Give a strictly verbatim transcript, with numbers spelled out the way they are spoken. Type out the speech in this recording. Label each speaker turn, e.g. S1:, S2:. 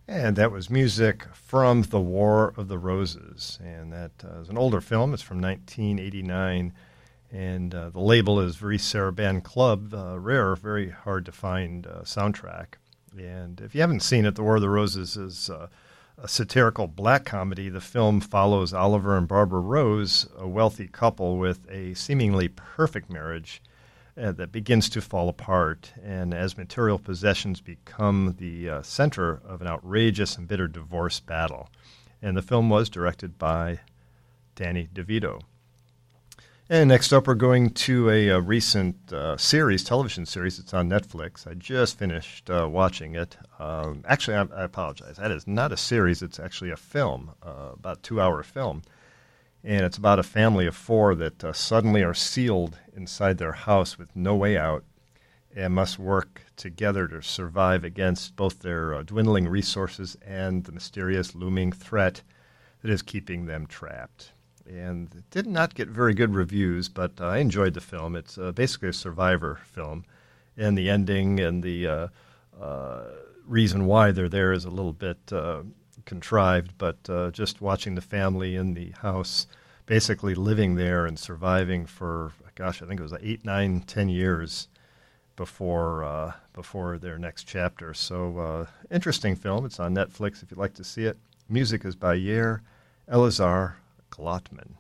S1: And that was music from The War of the Roses. And that uh, is an older film. It's from nineteen eighty-nine. And uh, the label is Very Sarabande Club, uh, rare, very hard to find uh, soundtrack. And if you haven't seen it, The War of the Roses is uh, a satirical black comedy. The film follows Oliver and Barbara Rose, a wealthy couple with a seemingly perfect marriage uh, that begins to fall apart. And as material possessions become the uh, center of an outrageous and bitter divorce battle. And the film was directed by Danny DeVito. And next up, we're going to a, a recent uh, series, television series. It's on Netflix. I just finished uh, watching it. Um, actually, I, I apologize. That is not a series. It's actually a film, uh, about a two-hour film. And it's about a family of four that uh, suddenly are sealed inside their house with no way out and must work together to survive against both their uh, dwindling resources and the mysterious looming threat that is keeping them trapped. And it did not get very good reviews, but uh, I enjoyed the film. It's uh, basically a survivor film, and the ending and the uh, uh, reason why they're there is a little bit uh, contrived, but uh, just watching the family in the house basically living there and surviving for, gosh, I think it was eight, nine, ten years before uh, before their next chapter. So uh, interesting film. It's on Netflix if you'd like to see it. Music is by Yair Elazar Glotman.